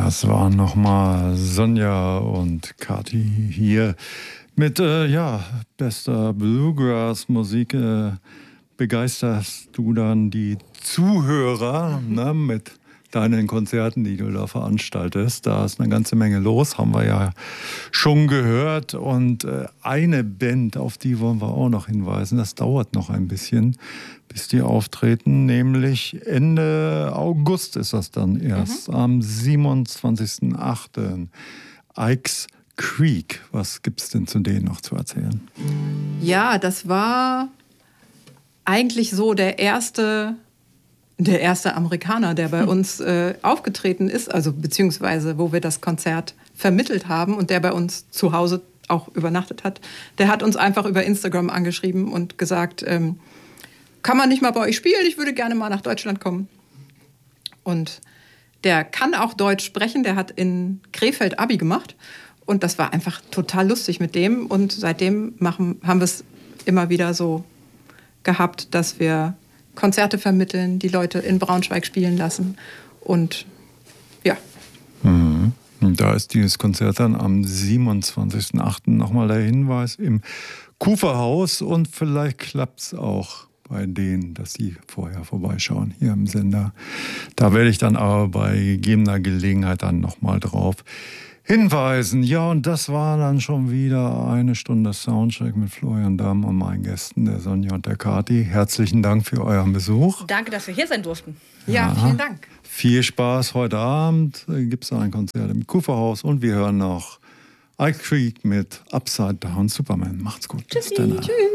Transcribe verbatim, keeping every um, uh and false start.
Das waren nochmal Sonja und Kathi hier mit, äh, ja, bester Bluegrass-Musik. Äh, begeisterst du dann die Zuhörer, ne, mit deinen Konzerten, die du da veranstaltest? Da ist eine ganze Menge los, haben wir ja schon gehört. Und äh, eine Band, auf die wollen wir auch noch hinweisen, das dauert noch ein bisschen, bis die auftreten, nämlich Ende August ist das dann erst, mhm. am siebenundzwanzigsten achten Ike's Creek. Was gibt es denn zu denen noch zu erzählen? Ja, das war eigentlich so der erste, der erste Amerikaner, der bei uns äh, aufgetreten ist, also beziehungsweise wo wir das Konzert vermittelt haben und der bei uns zu Hause auch übernachtet hat. Der hat uns einfach über Instagram angeschrieben und gesagt, ähm, kann man nicht mal bei euch spielen? Ich würde gerne mal nach Deutschland kommen. Und der kann auch Deutsch sprechen, der hat in Krefeld Abi gemacht. Und das war einfach total lustig mit dem. Und seitdem machen, haben wir es immer wieder so gehabt, dass wir Konzerte vermitteln, die Leute in Braunschweig spielen lassen. Und ja. Mhm. Da ist dieses Konzert dann am siebenundzwanzigsten achten nochmal der Hinweis im Kuferhaus. Und vielleicht klappt es auch bei denen, dass sie vorher vorbeischauen hier im Sender. Da werde ich dann aber bei gegebener Gelegenheit dann nochmal drauf hinweisen. Ja, und das war dann schon wieder eine Stunde Soundcheck mit Florian Damm und meinen Gästen, der Sonja und der Kathi. Herzlichen Dank für euren Besuch. Danke, dass wir hier sein durften. Ja, ja, vielen Dank. Viel Spaß heute Abend. Gibt es ein Konzert im Kuferhaus und wir hören noch Ike Creek mit Upside Down Superman. Macht's gut. Tschüssi. Tschüss.